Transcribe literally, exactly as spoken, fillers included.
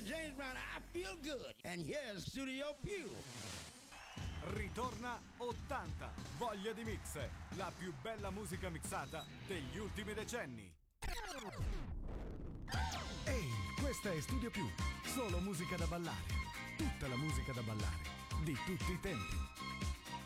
is James Brown. I feel good. And here's Studio Più. Ritorna ottanta, voglia di mix, la più bella musica mixata degli ultimi decenni. Ehi, questa è Studio Più, solo musica da ballare, tutta la musica da ballare, di tutti i tempi.